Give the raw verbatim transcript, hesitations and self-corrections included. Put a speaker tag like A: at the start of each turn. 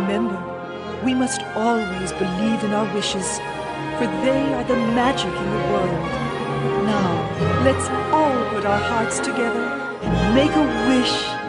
A: remember, we must always believe in our wishes, for they are the magic in the world. Now, let's all put our hearts together and make a wish